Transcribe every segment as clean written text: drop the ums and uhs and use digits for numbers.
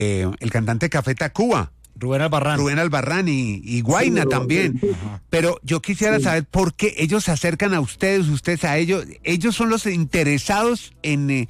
el cantante de Café Tacuba. Rubén Albarrán y Guayna también. Ajá. Pero yo quisiera saber por qué ellos se acercan a ustedes a ellos. Ellos son los interesados en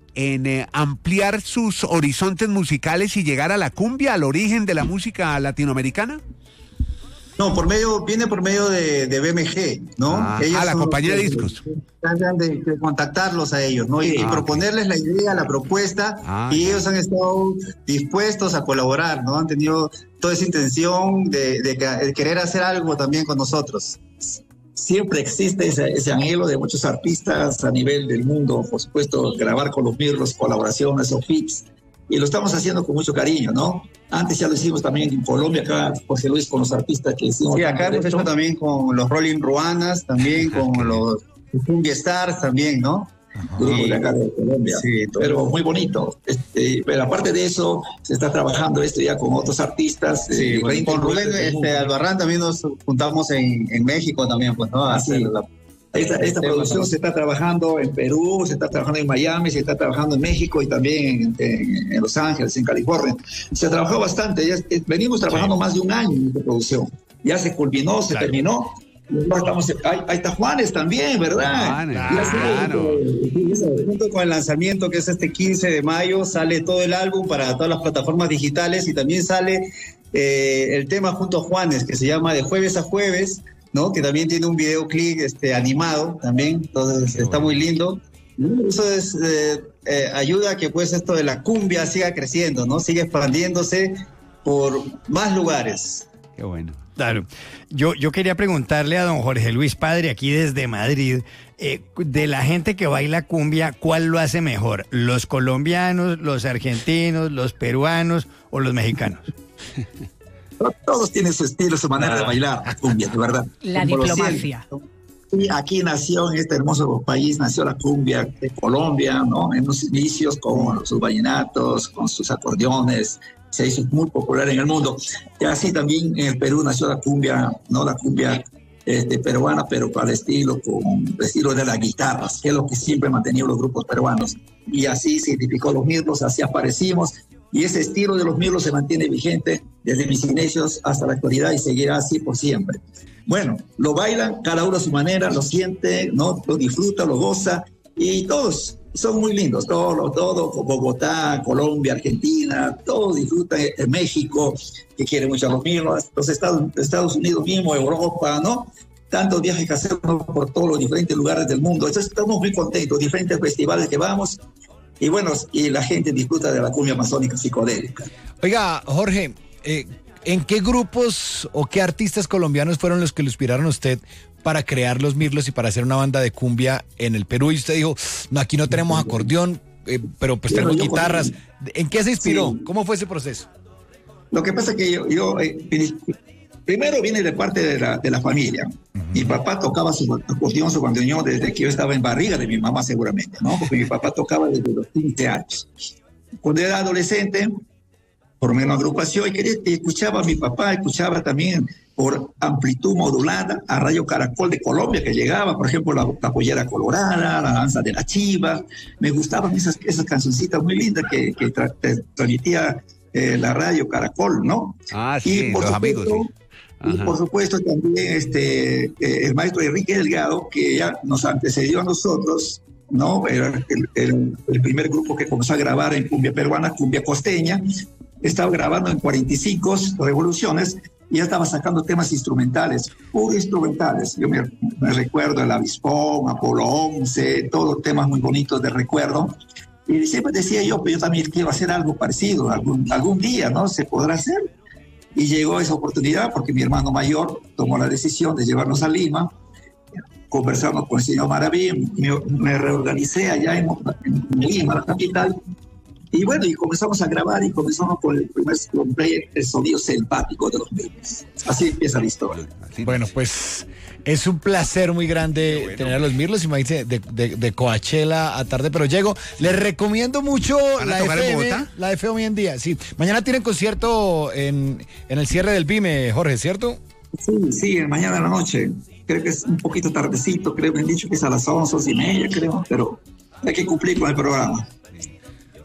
ampliar sus horizontes musicales y llegar a la cumbia, al origen de la música latinoamericana. No, viene por medio de BMG, ¿no? Ellos la compañía de discos. Tratan de contactarlos a ellos, ¿no? Y proponerles la idea, la propuesta, y ellos han estado dispuestos a colaborar, ¿no? Han tenido toda esa intención de querer hacer algo también con nosotros. Siempre existe ese anhelo de muchos artistas a nivel del mundo, por supuesto, grabar con los Mirlos, colaboraciones o feats, y lo estamos haciendo con mucho cariño, ¿no? Antes ya lo hicimos también en Colombia, acá José Luis, con los artistas que hicimos. Sí, acá hemos hecho también con los Rolling Ruanas, también con los Cumbia Stars también, ¿no? Grupo de acá de Colombia, sí, pero muy bonito. Pero aparte de eso, se está trabajando esto ya con otros artistas. Sí, con Rubén Albarrán también nos juntamos en México también, pues, ¿no? Esta producción se está trabajando en Perú, se está trabajando en Miami, se está trabajando en México y también en Los Ángeles, en California. Se trabajó bastante, venimos trabajando más de un año en esta producción. Ya se culminó, se terminó. Ahí está Juanes también, ¿verdad? Claro. Junto con el lanzamiento, que es este 15 de mayo, sale todo el álbum para todas las plataformas digitales, y también sale el tema junto a Juanes, que se llama De Jueves a Jueves, ¿no? Que también tiene un videoclip animado también, entonces está muy lindo. Eso es ayuda a que pues esto de la cumbia siga creciendo, ¿no? Siga expandiéndose por más lugares. Qué bueno. Claro. Yo quería preguntarle a don Jorge Luis Padre, aquí desde Madrid, de la gente que baila cumbia, ¿cuál lo hace mejor? ¿Los colombianos, los argentinos, los peruanos o los mexicanos? Todos tienen su estilo, su manera de bailar la cumbia, de verdad. La diplomacia. Y aquí nació, en este hermoso país, nació la cumbia de Colombia, ¿no? En los inicios con sus vallenatos, con sus acordeones, se hizo muy popular en el mundo. Y así también en el Perú nació la cumbia, ¿no? La cumbia peruana, pero con el estilo de las guitarras, que es lo que siempre han mantenido los grupos peruanos. Y así se identificó los Mirlos, así aparecimos. Y ese estilo de los Mirlos se mantiene vigente desde mis inicios hasta la actualidad y seguirá así por siempre. Bueno, lo bailan cada uno a su manera, lo siente, ¿no? Lo disfruta, lo goza, y todos son muy lindos, todos, Bogotá, Colombia, Argentina, todos disfrutan, en México, que quiere mucho a los Mirlos, los Estados Unidos mismo, Europa, ¿no? Tantos viajes que hacemos por todos los diferentes lugares del mundo. Entonces estamos muy contentos, diferentes festivales que vamos. Y bueno, y la gente disfruta de la cumbia amazónica psicodélica. Oiga, Jorge, ¿en qué grupos o qué artistas colombianos fueron los que lo inspiraron a usted para crear los Mirlos y para hacer una banda de cumbia en el Perú? Y usted dijo, no, aquí no tenemos acordeón, pero pues tenemos guitarras. ¿En qué se inspiró? Sí. ¿Cómo fue ese proceso? Lo que pasa es que yo primero viene de parte de la familia. Mi papá tocaba su acordeón, su bandoneón desde que yo estaba en barriga de mi mamá, seguramente, ¿no? Porque mi papá tocaba desde los 15 años. Cuando era adolescente, formé una agrupación y escuchaba a mi papá, escuchaba también por amplitud modulada a Radio Caracol de Colombia, que llegaba, por ejemplo, la Pollera Colorada, la Danza de la Chiva. Me gustaban esas cancioncitas muy lindas que transmitía la Radio Caracol, ¿no? Sí, y por los supuesto, amigos, sí. Y por supuesto también el maestro Enrique Delgado, que ya nos antecedió a nosotros, ¿no? Era el primer grupo que comenzó a grabar en cumbia peruana, cumbia costeña. Estaba grabando en 45 revoluciones y ya estaba sacando temas instrumentales, puros instrumentales. Yo me recuerdo el Avispón, Apolo 11, todos los temas muy bonitos de recuerdo. Y siempre decía yo, pero yo también quiero hacer algo parecido, algún día, ¿no? Se podrá hacer. Y llegó esa oportunidad porque mi hermano mayor tomó la decisión de llevarnos a Lima. Conversamos con el señor Maraví, me reorganicé allá en Lima, la capital. Y bueno, y comenzamos a grabar y comenzamos con el primer proyecto, el sonido selvático de los Mirlos. Así empieza la historia. Bueno, pues es un placer muy grande tener a los Mirlos, imagínense, de Coachella a tarde, pero llego. Les recomiendo mucho la FM hoy en día. Sí, mañana tienen concierto en el cierre del BIME, Jorge, ¿cierto? Sí, mañana en la noche. Creo que es un poquito tardecito, creo que me han dicho que es a las 11:30, creo, pero hay que cumplir con el programa.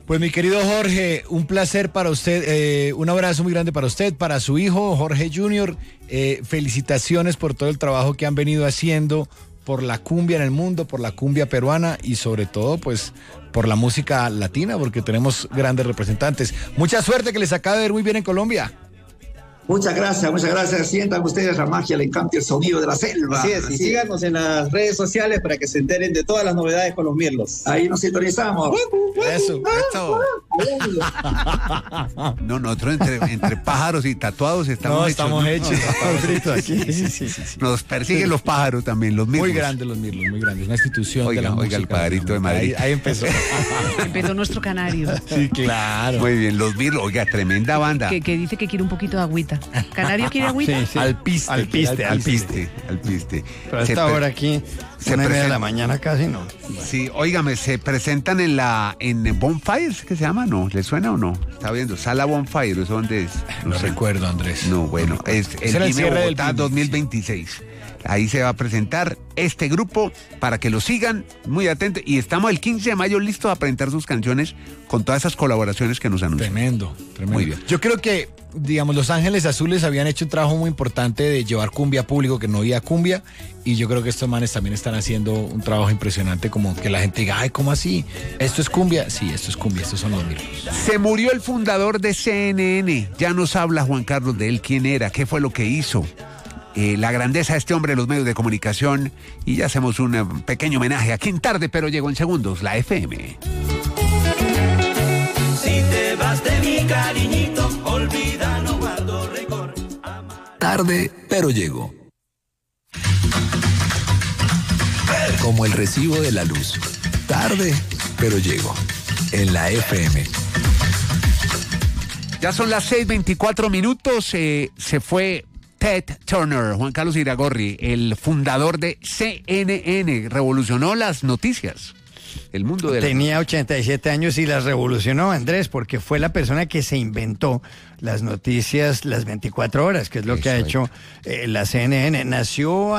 Pues mi querido Jorge, un placer para usted, un abrazo muy grande para usted, para su hijo Jorge Junior. Felicitaciones por todo el trabajo que han venido haciendo por la cumbia en el mundo, por la cumbia peruana y sobre todo pues por la música latina, porque tenemos grandes representantes. Mucha suerte, que les acabe de ver muy bien en Colombia. Muchas gracias. Sientan ustedes la magia, el encanto y el sonido de la selva. Así es, y síganos en las redes sociales para que se enteren de todas las novedades con los mirlos. Ahí nos sintonizamos. Eso. No, nosotros entre pájaros y tatuados estamos hechos. Nos persiguen los pájaros también, los mirlos. Muy grandes los mirlos, muy grandes. Una institución Oiga, de la música. el pajarito de Madrid. Ahí empezó. Empezó nuestro canario. Sí, claro. Muy bien, los mirlos. Oiga, tremenda banda. Que dice que quiere un poquito de agüita. ¿Canario quiere agüita? Sí. Alpiste. Pero a esta hora aquí, 1:30 de la mañana casi, ¿no? Sí, óigame, se presentan en Bonfire, ¿qué se llama? ¿No? ¿Le suena o no? Está viendo, Sala Bonfire, ¿eso dónde es? No recuerdo, Andrés. No, bueno, es el Pyme Bogotá 2026. Ahí se va a presentar este grupo para que lo sigan, muy atentos. Y estamos el 15 de mayo listos a presentar sus canciones con todas esas colaboraciones que nos anuncian. Tremendo. Muy bien. Yo creo que, digamos, Los Ángeles Azules habían hecho un trabajo muy importante de llevar cumbia a público que no oía cumbia. Y yo creo que estos manes también están haciendo un trabajo impresionante, como que la gente diga, ay, ¿cómo así? ¿Esto es cumbia? Sí, esto es cumbia, estos son los mirlos. Se murió el fundador de CNN. Ya nos habla Juan Carlos de él, quién era, qué fue lo que hizo. La grandeza de este hombre en los medios de comunicación, y ya hacemos un pequeño homenaje aquí en Tarde Pero Llego en Segundos, la FM. Si te vas de mi cariñito, olvida, no guardo rencor. Tarde Pero Llego. Como el recibo de la luz. Tarde Pero Llego en la FM. Ya son las 6:24. Se fue Ted Turner, Juan Carlos Iragorri, el fundador de CNN, revolucionó las noticias. El mundo de Tenía 87 años y las revolucionó, Andrés, porque fue la persona que se inventó las noticias las 24 horas, que es lo que ha hecho la CNN. Nació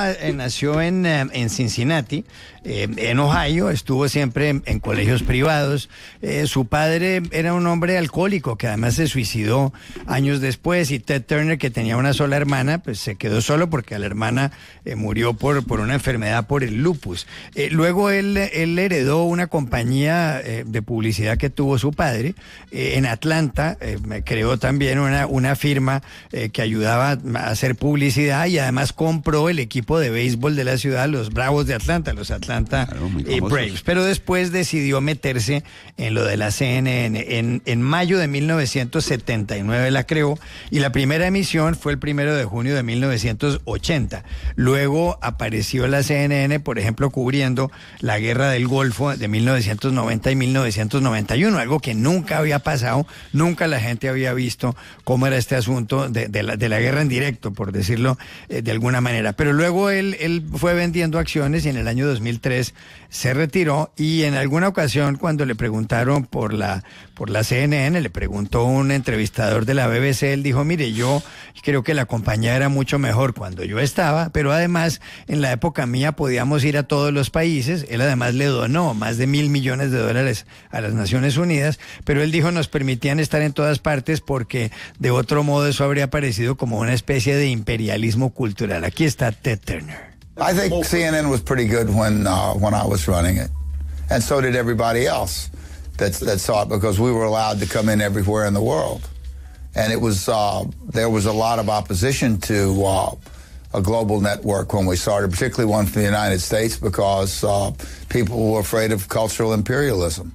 en Cincinnati, en Ohio, estuvo siempre en colegios privados. Su padre era un hombre alcohólico que además se suicidó años después, y Ted Turner, que tenía una sola hermana, pues se quedó solo porque la hermana murió por una enfermedad, por el lupus. Luego él heredó una compañía de publicidad que tuvo su padre en Atlanta. Creó también una firma que ayudaba a hacer publicidad, y además compró el equipo de béisbol de la ciudad, los Bravos de Atlanta, los Atlanta Braves. Pero después decidió meterse en lo de la CNN. En mayo de 1979 la creó, y la primera emisión fue el 1 de junio de 1980. Luego apareció la CNN, por ejemplo, cubriendo la guerra del Golfo de 1990 y 1991, algo que nunca había pasado, nunca la gente había visto cómo era este asunto de la guerra en directo, por decirlo de alguna manera. Pero luego él fue vendiendo acciones, y en el año 2003 se retiró, y en alguna ocasión cuando le preguntaron por la CNN, le preguntó un entrevistador de la BBC, él dijo, mire, yo creo que la compañía era mucho mejor cuando yo estaba, pero además en la época mía podíamos ir a todos los países. Él además le donó más de $1.000 millones a las Naciones Unidas, pero él dijo, nos permitían estar en todas partes porque de otro modo eso habría parecido como una especie de imperialismo cultural. Aquí está Ted Turner. I think CNN was pretty good when I was running it, and so did everybody else that saw it, because we were allowed to come in everywhere in the world, and it was there was a lot of opposition to a global network when we started, particularly one from the United States, because people were afraid of cultural imperialism.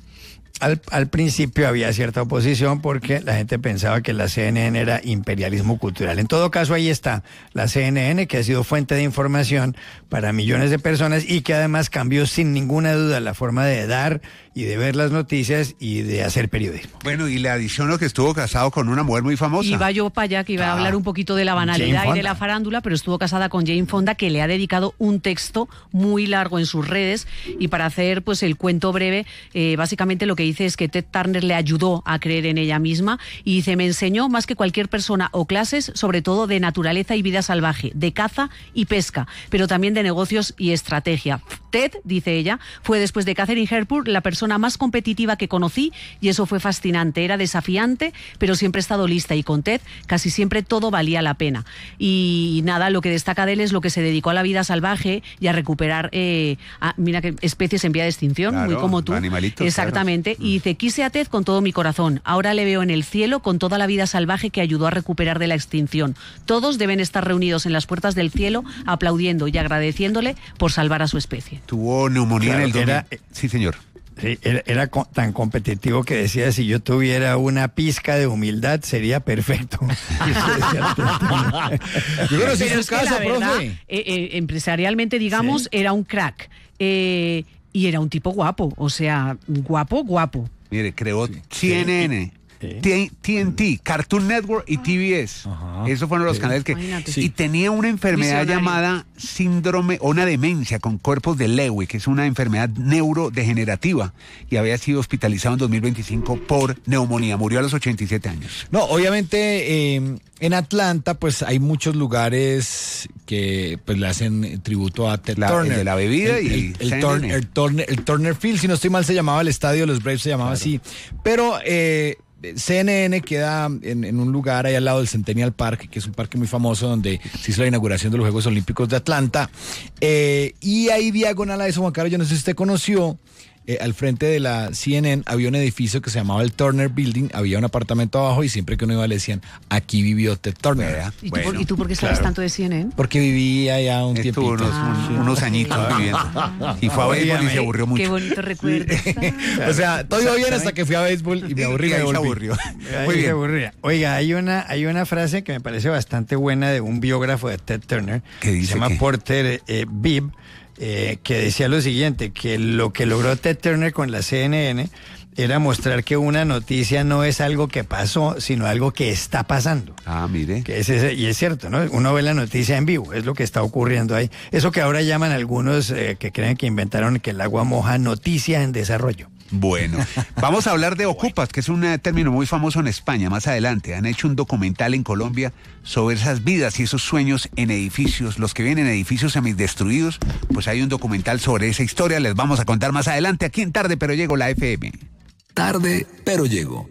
Al principio había cierta oposición porque la gente pensaba que la CNN era imperialismo cultural. En todo caso, ahí está la CNN, que ha sido fuente de información para millones de personas, y que además cambió sin ninguna duda la forma de dar y de ver las noticias y de hacer periodismo. Bueno, y le adiciono que estuvo casado con una mujer muy famosa. Iba yo para allá, que iba a hablar un poquito de la banalidad y de la farándula, pero estuvo casada con Jane Fonda, que le ha dedicado un texto muy largo en sus redes. Y para hacer pues el cuento breve, básicamente lo que dice es que Ted Turner le ayudó a creer en ella misma, y dice, me enseñó más que cualquier persona o clases, sobre todo de naturaleza y vida salvaje, de caza y pesca, pero también de negocios y estrategia. Ted, dice ella, fue después de Katharine Hepburn la persona más competitiva que conocí y eso fue fascinante. Era desafiante, pero siempre he estado lista y con Ted casi siempre todo valía la pena. Y nada, lo que destaca de él es lo que se dedicó a la vida salvaje y a recuperar, mira que especies en vía de extinción, claro, muy como tú. Animalitos. Exactamente. Claro. Y dice, quise a Ted con todo mi corazón. Ahora le veo en el cielo con toda la vida salvaje que ayudó a recuperar de la extinción. Todos deben estar reunidos en las puertas del cielo aplaudiendo y agradeciéndole por salvar a su especie. Tuvo neumonía en el 2000. Sí, señor. Sí, era tan competitivo que decía, si yo tuviera una pizca de humildad sería perfecto. Yo conocí Pero su casa, la verdad, profe. Empresarialmente, digamos, sí, era un crack. Y era un tipo guapo, o sea, guapo. Mire, creó CNN. TNT, Cartoon Network y TBS. Esos fueron los canales que... Imagínate. Y tenía una enfermedad Visionario. llamada síndrome o una demencia con cuerpos de Lewy, que es una enfermedad neurodegenerativa, y había sido hospitalizado en 2025 por neumonía. Murió a los 87 años. No, obviamente en Atlanta pues hay muchos lugares que pues le hacen tributo a Ted Turner. El de la bebida el Turner Field, si no estoy mal se llamaba el estadio de los Braves, se llamaba así. Pero CNN queda en un lugar ahí al lado del Centennial Park, que es un parque muy famoso donde se hizo la inauguración de los Juegos Olímpicos de Atlanta. Y ahí diagonal a eso, Juan Carlos, yo no sé si usted conoció, al frente de la CNN había un edificio que se llamaba el Turner Building, había un apartamento abajo y siempre que uno iba le decían, aquí vivió Ted Turner. ¿Y tú por qué sabes tanto de CNN? Porque vivía ya un tiempo. Unos añitos viviendo. Y fue a béisbol y se aburrió mucho. Qué bonito recuerdo. O sea, todo iba bien hasta que fui a béisbol y me aburrí. Se aburrió. Muy bien. Oiga, hay una frase que me parece bastante buena de un biógrafo de Ted Turner, ¿qué dice? Se llama Porter Bibb, que decía lo siguiente, que lo que logró Ted Turner con la CNN era mostrar que una noticia no es algo que pasó, sino algo que está pasando. Mire. Y es cierto, ¿no? Uno ve la noticia en vivo, es lo que está ocurriendo ahí. Eso que ahora llaman algunos que creen que inventaron que el agua moja, noticia en desarrollo. Bueno, vamos a hablar de ocupas, que es un término muy famoso en España, más adelante. Han hecho un documental en Colombia sobre esas vidas y esos sueños en edificios, los que vienen en edificios semidestruidos, pues hay un documental sobre esa historia, les vamos a contar más adelante aquí en Tarde Pero Llego, la FM. Tarde, pero llego.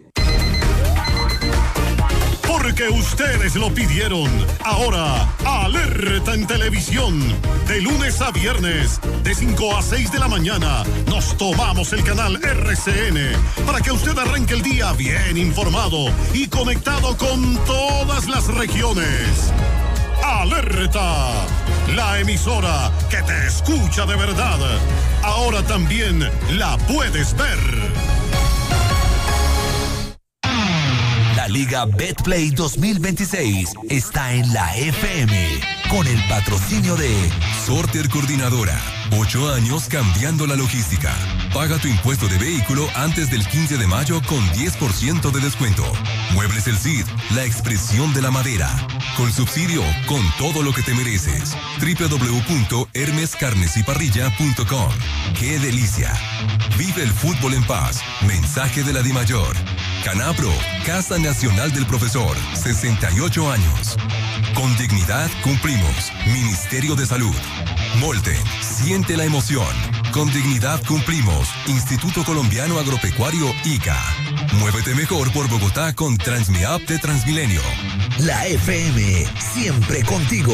Porque ustedes lo pidieron. Ahora, alerta en televisión. De lunes a viernes, de 5 a 6 de la mañana, nos tomamos el canal RCN para que usted arranque el día bien informado y conectado con todas las regiones. Alerta, la emisora que te escucha de verdad. Ahora también la puedes ver. La Liga Betplay 2026 está en la FM con el patrocinio de Sorter Coordinadora. 8 años cambiando la logística. Paga tu impuesto de vehículo antes del 15 de mayo con 10% de descuento. Muebles El Cid, la expresión de la madera. Con subsidio, con todo lo que te mereces. www.hermescarnesyparrilla.com. ¡Qué delicia! Vive el fútbol en paz. Mensaje de la DIMAYOR. Canapro, Casa Nacional del Profesor, 68 años. Con dignidad cumplimos. Ministerio de Salud. Molten, siente la emoción. Con dignidad cumplimos. Instituto Colombiano Agropecuario ICA. Muévete mejor por Bogotá con Transmiap de Transmilenio. La FM, siempre contigo.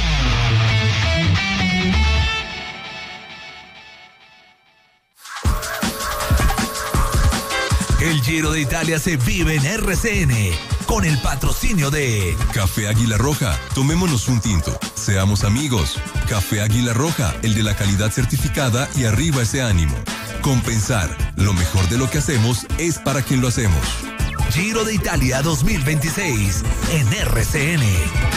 El Giro de Italia se vive en RCN con el patrocinio de Café Águila Roja, tomémonos un tinto, seamos amigos. Café Águila Roja, el de la calidad certificada y arriba ese ánimo. Compensar, lo mejor de lo que hacemos es para quien lo hacemos. Giro de Italia 2026 en RCN.